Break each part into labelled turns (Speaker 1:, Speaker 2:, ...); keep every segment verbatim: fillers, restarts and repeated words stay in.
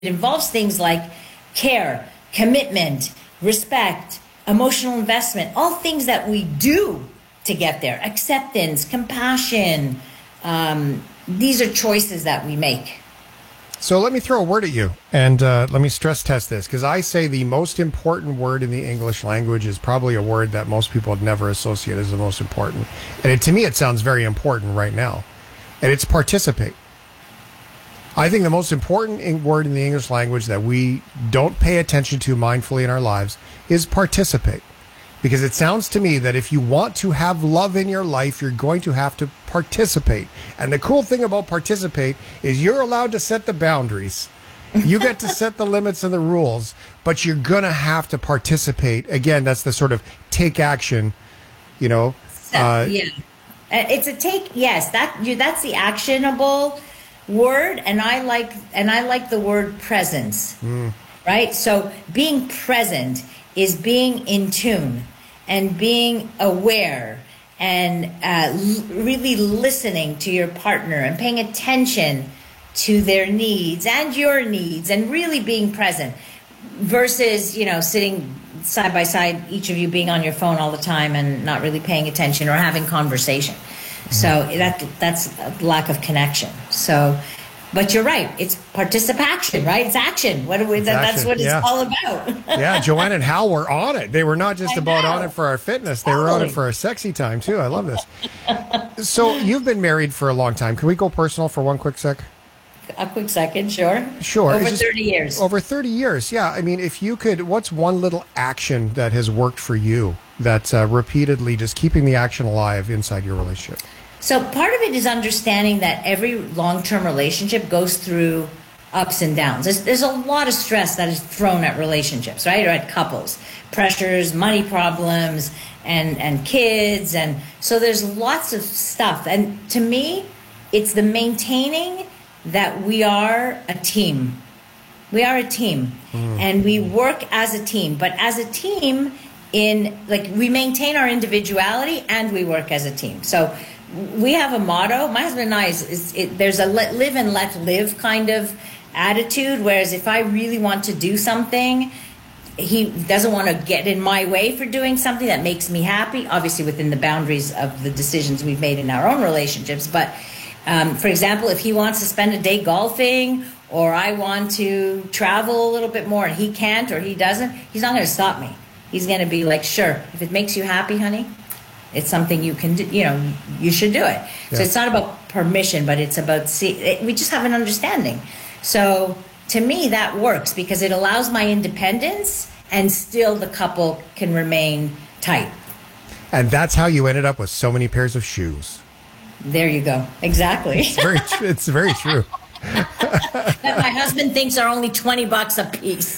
Speaker 1: involves things like care, commitment, respect, emotional investment, all things that we do to get there. Acceptance, compassion. Um, these are choices that we make.
Speaker 2: So let me throw a word at you, and uh, let me stress test this, because I say the most important word in the English language is probably a word that most people would never associate as the most important. And it, to me, it sounds very important right now. And it's participate. I think the most important in- word in the English language that we don't pay attention to mindfully in our lives is participate. Because it sounds to me that if you want to have love in your life, you're going to have to participate. And the cool thing about participate is you're allowed to set the boundaries. You get to set the limits and the rules, but you're going to have to participate. Again, that's the sort of take action, you know.
Speaker 1: Uh, yeah. It's a take, yes, that you, that's the actionable word. And I like, and I like the word presence, mm. right? So being present is being in tune and being aware and uh, l- really listening to your partner and paying attention to their needs and your needs and really being present versus, you know, sitting side by side, each of you being on your phone all the time and not really paying attention or having conversation. Mm-hmm. So that that's a lack of connection. So But you're right. It's participation, right? It's action. What do we, that, that's what it's
Speaker 2: yeah.
Speaker 1: all about.
Speaker 2: Yeah, Joanne and Hal were on it. They were not just
Speaker 1: I
Speaker 2: about
Speaker 1: know.
Speaker 2: on it for our fitness. They
Speaker 1: Totally.
Speaker 2: were on it for our sexy time, too. I love this. So you've been married for a long time. Can we go personal for one quick sec?
Speaker 1: A quick second, sure.
Speaker 2: Sure.
Speaker 1: Over
Speaker 2: just,
Speaker 1: thirty years.
Speaker 2: Over thirty years, yeah. I mean, if you could, what's one little action that has worked for you that's uh, repeatedly just keeping the action alive inside your relationship?
Speaker 1: So part of it is understanding that every long-term relationship goes through ups and downs. There's, there's a lot of stress that is thrown at relationships, right? Or at couples. Pressures, money problems, and, and kids. And so there's lots of stuff. And to me, it's the maintaining that we are a team. We are a team. Mm. And we work as a team. But as a team, in like we maintain our individuality and we work as a team. So we have a motto. My husband and I, is, is it, there's a let, live and let live kind of attitude, whereas if I really want to do something, he doesn't want to get in my way for doing something that makes me happy, obviously within the boundaries of the decisions we've made in our own relationships. But um, for example, if he wants to spend a day golfing or I want to travel a little bit more and he can't or he doesn't, he's not going to stop me. He's going to be like, sure, if it makes you happy, honey, it's something you can do, you know, you should do it. Yeah. So it's not about permission, but it's about, see, it, we just have an understanding. So to me, that works because it allows my independence and still the couple can remain tight.
Speaker 2: And that's how you ended up with so many pairs of shoes.
Speaker 1: There you go. Exactly.
Speaker 2: It's very, it's very true.
Speaker 1: That my husband thinks are only twenty bucks a piece.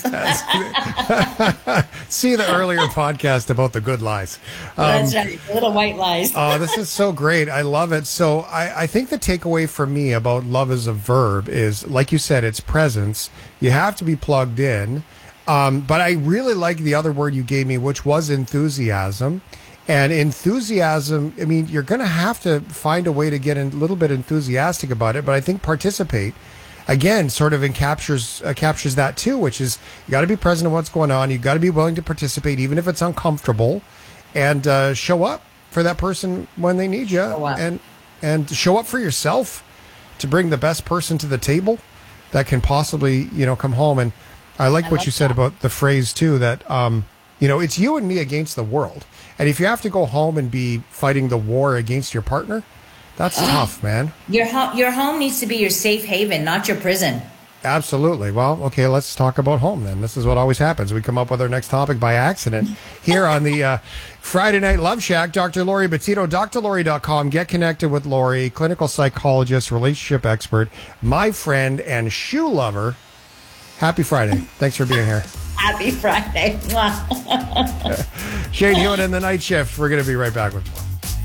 Speaker 2: See the earlier podcast about the good lies.
Speaker 1: Um, That's right, the little white lies.
Speaker 2: Oh, this is so great. I love it. So I, I think the takeaway for me about love as a verb is, like you said, it's presence. You have to be plugged in. Um, but I really like the other word you gave me, which was enthusiasm. And enthusiasm, I mean, you're going to have to find a way to get a little bit enthusiastic about it. But I think participate, again, sort of encaptures, uh, captures that too, which is you got to be present in what's going on. You got to be willing to participate, even if it's uncomfortable, and uh, show up for that person when they need you. And, and show up for yourself to bring the best person to the table that can possibly, you know, come home. And I like I what you said that. about the phrase too, that, um, you know, it's you and me against the world. And if you have to go home and be fighting the war against your partner, that's uh, tough, man.
Speaker 1: Your, ho- your home needs to be your safe haven, not your prison.
Speaker 2: Absolutely. Well, okay, let's talk about home then. This is what always happens. We come up with our next topic by accident here on the uh, Friday Night Love Shack. Doctor Lori Bettino, D R Lori dot com. Get connected with Lori, clinical psychologist, relationship expert, my friend, and shoe lover. Happy Friday. Thanks for being here.
Speaker 1: Happy Friday.
Speaker 2: Shane Hewitt in the night shift. We're going to be right back with more.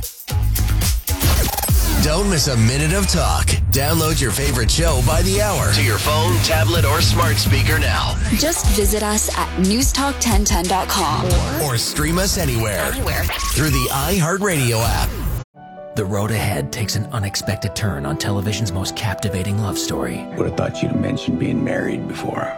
Speaker 3: Don't miss a minute of talk. Download your favorite show by the hour to your phone, tablet, or smart speaker now.
Speaker 4: Just visit us at news talk ten ten dot com.
Speaker 3: Or, or stream us anywhere.
Speaker 4: Anywhere.
Speaker 3: Through the iHeartRadio app.
Speaker 5: The road ahead takes an unexpected turn on television's most captivating love story.
Speaker 6: Would have thought you'd mentioned being married before.